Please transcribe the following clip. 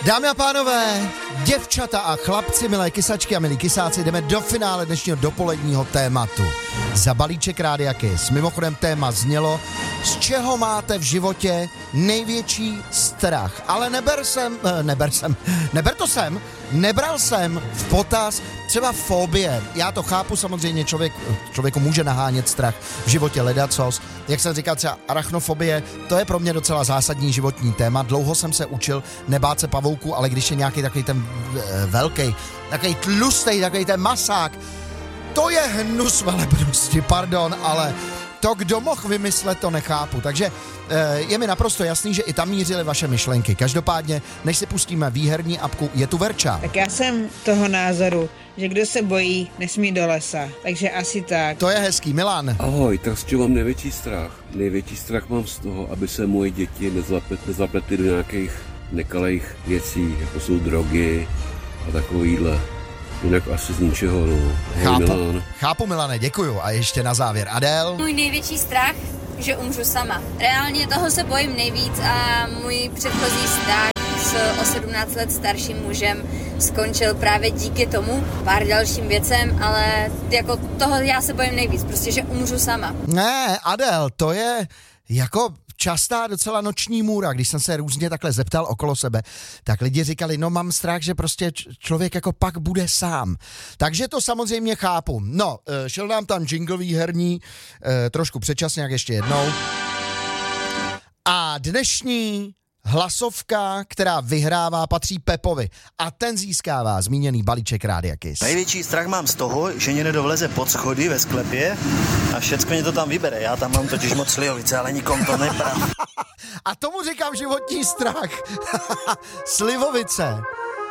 Dámy a pánové, děvčata a chlapci, milé kysačky a milí kysáci, jdeme do finále dnešního dopoledního tématu. Za balíček Rádia Kiss. Mimochodem téma znělo, z čeho máte v životě největší strach. Ale nebral jsem v potaz třeba fobie. Já to chápu, samozřejmě člověku může nahánět strach v životě ledacos. Jak jsem říkal, třeba arachnofobie, to je pro mě docela zásadní životní téma. Dlouho jsem se učil nebát se pavouků, ale když je nějaký takový ten velký, takový tlustý, takový ten masák, to je hnus velebnosti, pardon, ale to, kdo mohl vymyslet, to nechápu. Takže je mi naprosto jasný, že i tam mířily vaše myšlenky. Každopádně, než si pustíme výherní apku, je tu Verča. Tak já jsem toho názoru, že kdo se bojí, nesmí do lesa. Takže asi tak. To je hezký. Milan. Ahoj, tak z čeho mám největší strach? Největší strach mám z toho, aby se moje děti nezapletly do nějakých nekalých věcí, jako jsou drogy a takovýhle. Jinak asi z ničeho, no. Chápu, Milane, děkuju. A ještě na závěr Adél. Můj největší strach, že umřu sama. Reálně toho se bojím nejvíc a můj předchozí vztah s o 17 let starším mužem skončil právě díky tomu, pár dalším věcem, ale jako toho já se bojím nejvíc, prostě, že umřu sama. Ne, Adél, to je jako častá docela noční můra. Když jsem se různě takhle zeptal okolo sebe, tak lidi říkali, no mám strach, že prostě člověk jako pak bude sám. Takže to samozřejmě chápu. No, šel nám tam jingle výherní, trošku předčasně, jak ještě jednou. A dnešní hlasovka, která vyhrává, patří Pepovi a ten získává zmíněný balíček Rádia Kiss. Největší strach mám z toho, že někdo vleze pod schody ve sklepě a všecko mě to tam vybere. Já tam mám totiž moc slivovice, ale nikom to neprám. A tomu říkám životní strach. Slivovice.